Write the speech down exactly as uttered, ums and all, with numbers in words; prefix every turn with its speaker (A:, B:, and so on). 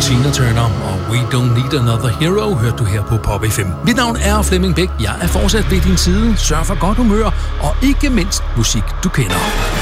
A: Tina Turner og We Don't Need Another Hero hørte du her på Pop F M. Mit navn er Flemming Bæk. Jeg er fortsat ved din side. Sørg for godt humør og ikke mindst musik, du kender.